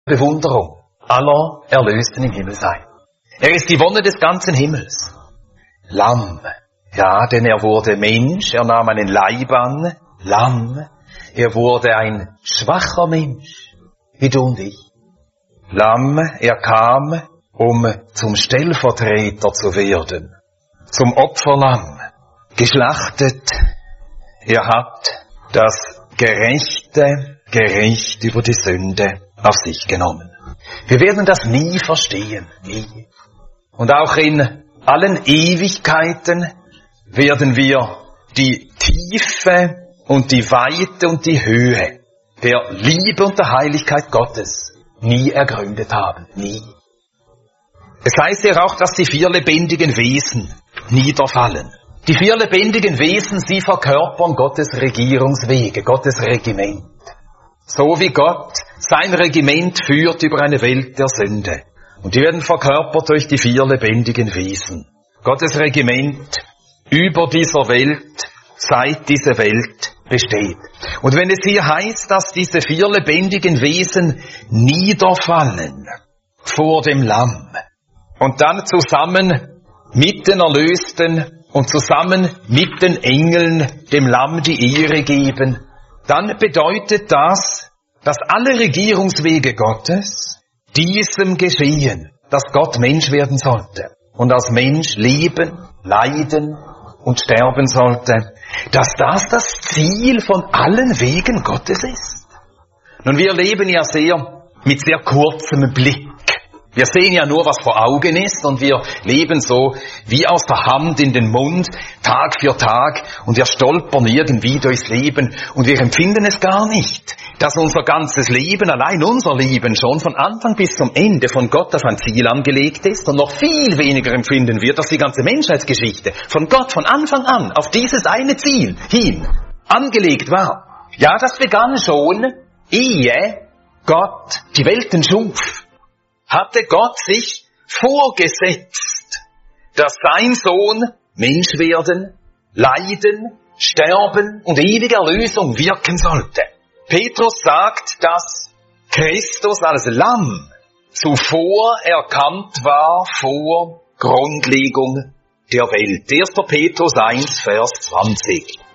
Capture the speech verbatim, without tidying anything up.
Bewunderung aller Erlösten im Himmel sein. Er ist die Wonne des ganzen Himmels. Lamm. Ja, denn er wurde Mensch, er nahm einen Leib an. Lamm. Er wurde ein schwacher Mensch, wie du und ich. Lamm, er kam, um zum Stellvertreter zu werden, zum Opferlamm, geschlachtet. Er hat das gerechte Gericht über die Sünde auf sich genommen. Wir werden das nie verstehen, nie. Und auch in allen Ewigkeiten werden wir die Tiefe und die Weite und die Höhe der Liebe und der Heiligkeit Gottes nie ergründet haben, nie. Es heißt ja auch, dass die vier lebendigen Wesen niederfallen. Die vier lebendigen Wesen, sie verkörpern Gottes Regierungswege, Gottes Regiment. So wie Gott sein Regiment führt über eine Welt der Sünde. Und die werden verkörpert durch die vier lebendigen Wesen. Gottes Regiment über dieser Welt, seit diese Welt besteht. Und wenn es hier heißt, dass diese vier lebendigen Wesen niederfallen vor dem Lamm und dann zusammen mit den Erlösten und zusammen mit den Engeln dem Lamm die Ehre geben, dann bedeutet das, dass alle Regierungswege Gottes diesem geschehen, dass Gott Mensch werden sollte und als Mensch leben, leiden und sterben sollte, dass das das Ziel von allen Wegen Gottes ist. Nun, wir leben ja sehr mit sehr kurzem Blick. Wir sehen ja nur, was vor Augen ist, und wir leben so wie aus der Hand in den Mund, Tag für Tag, und wir stolpern irgendwie durchs Leben und wir empfinden es gar nicht, dass unser ganzes Leben, allein unser Leben schon von Anfang bis zum Ende von Gott auf ein Ziel angelegt ist, und noch viel weniger empfinden wir, dass die ganze Menschheitsgeschichte von Gott von Anfang an auf dieses eine Ziel hin angelegt war. Ja, das begann schon, ehe Gott die Welten schuf. Hatte Gott sich vorgesetzt, dass sein Sohn Mensch werden, leiden, sterben und ewige Erlösung wirken sollte. Petrus sagt, dass Christus als Lamm zuvor erkannt war vor Grundlegung der Welt. erster Petrus eins, Vers zwanzig.